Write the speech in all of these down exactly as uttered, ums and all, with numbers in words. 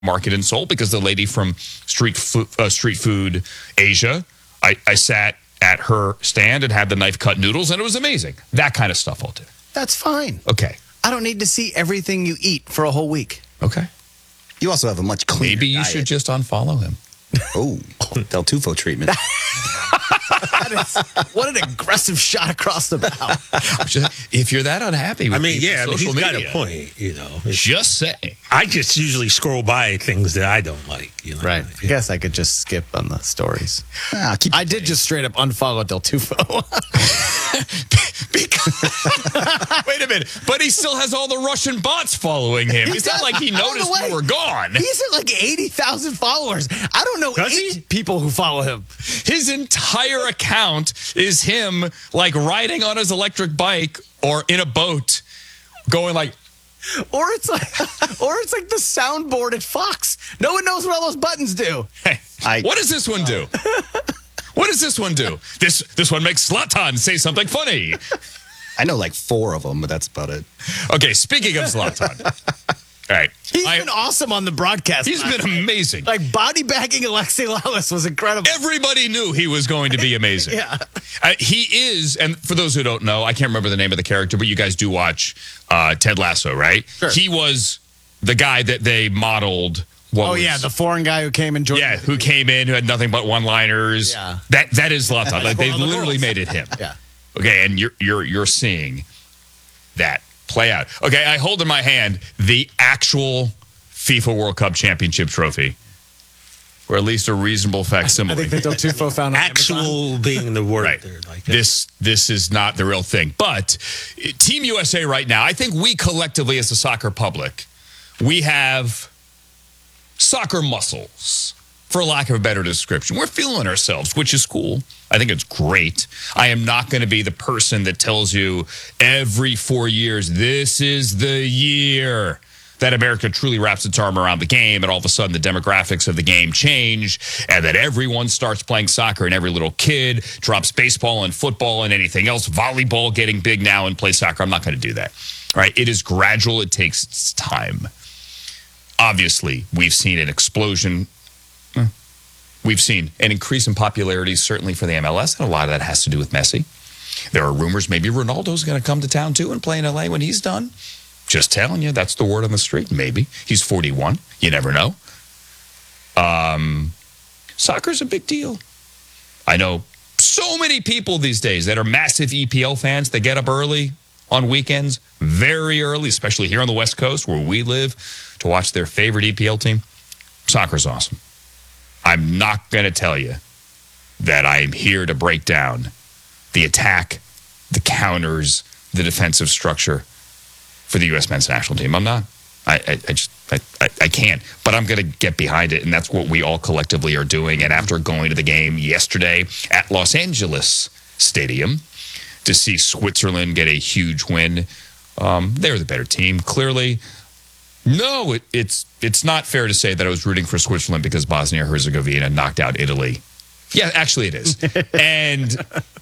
market in Seoul because the lady from Street Food, uh, Street Food Asia, I, I sat at her stand and had the knife cut noodles, and it was amazing. That kind of stuff I'll do. That's fine. Okay. I don't need to see everything you eat for a whole week. Okay. You also have a much cleaner Maybe you diet. should just unfollow him. Oh, Del Tufo treatment. That is, what an aggressive shot across the bow. If you're that unhappy with I mean, yeah, I mean, social he's media, got a point, you know. It's- just saying. I just usually scroll by things that I don't like, you know. Right. I guess I could just skip on the stories. Ah, keep I did just straight up unfollow Del Tufo. Because, wait a minute, but he still has all the Russian bots following him. It's not like he noticed way, you were gone. He's at like eighty thousand followers. I don't know Does eight he? people who follow him. His entire account is him like riding on his electric bike or in a boat going like, Or it's like or it's like the soundboard at Fox. No one knows what all those buttons do. hey, I- what does this one do? What does this one do? This this one makes Zlatan say something funny. I know like four of them, but that's about it. Okay, speaking of Zlatan. All right. He's I- been awesome on the broadcast. he's been amazing. Like body bagging Alexei Lalas was incredible. Everybody knew he was going to be amazing. Yeah. Uh, he is, and for those who don't know, I can't remember the name of the character, but you guys do watch uh, Ted Lasso, right? Sure. He was the guy that they modeled. What Oh was, yeah, the foreign guy who came and joined. yeah, who came in, who had nothing but one-liners. Yeah. That that is Zlatan. Like, they On the literally girls. made it him. Yeah. Okay, and you're you're you're seeing that play out. Okay, I hold in my hand the actual FIFA World Cup Championship trophy, or at least a reasonable I facsimile. think that Del Tufo found on Amazon. Actual being the word Right. there. Like This this is not the real thing. But uh, Team U S A right now, I think we collectively as a soccer public, we have soccer muscles, for lack of a better description. We're feeling ourselves, which is cool. I think it's great. I am not going to be the person that tells you every four years, this is the year that America truly wraps its arm around the game, and all of a sudden the demographics of the game change, and that everyone starts playing soccer, and every little kid drops baseball and football and anything else, volleyball getting big now and play soccer. I'm not going to do that. All right? It is gradual. It takes its time. Obviously, we've seen an explosion. We've seen an increase in popularity, certainly for the M L S, and a lot of that has to do with Messi. There are rumors maybe Ronaldo's going to come to town, too, and play in L A when he's done. Just telling you, that's the word on the street. Maybe. He's forty-one. You never know. Um, soccer's a big deal. I know so many people these days that are massive E P L fans. They get up early on weekends, very early, especially here on the West Coast where we live, to watch their favorite E P L team. Soccer's awesome. I'm not going to tell you that I am here to break down the attack, the counters, the defensive structure for the U S men's national team. I'm not. I, I, I just, I, I, I can't. But I'm going to get behind it, and that's what we all collectively are doing. And after going to the game yesterday at Los Angeles Stadium to see Switzerland get a huge win, um, they're the better team, clearly. No, it, it's it's not fair to say that I was rooting for Switzerland because Bosnia-Herzegovina knocked out Italy. Yeah, actually it is. And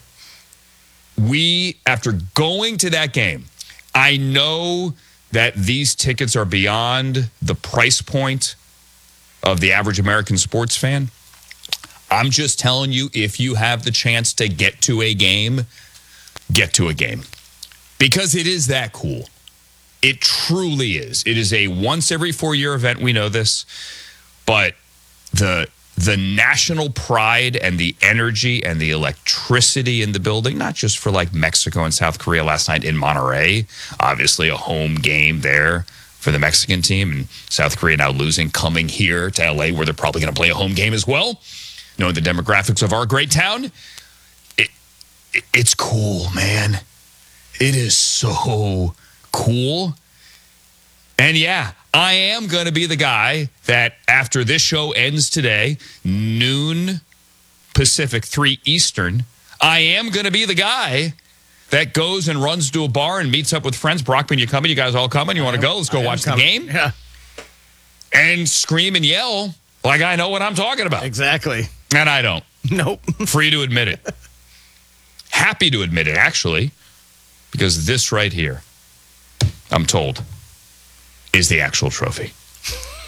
we, after going to that game, I know that these tickets are beyond the price point of the average American sports fan. I'm just telling you, if you have the chance to get to a game, get to a game. Because it is that cool. It truly is. It is a once every four year event. We know this. But the the national pride and the energy and the electricity in the building, not just for like Mexico and South Korea last night in Monterrey, obviously a home game there for the Mexican team, and South Korea now losing, coming here to L A where they're probably going to play a home game as well, knowing the demographics of our great town. It, it it's cool, man. It is so cool. And yeah, I am going to be the guy that after this show ends today, noon Pacific, three Eastern, I am going to be the guy that goes and runs to a bar and meets up with friends. Brockman, you coming? You guys all coming? You want to go? Let's go watch the game? Yeah, And scream and yell like I know what I'm talking about. exactly. And I don't. Nope. Free to admit it. Happy to admit it, actually, because this right here, I'm told, is the actual trophy.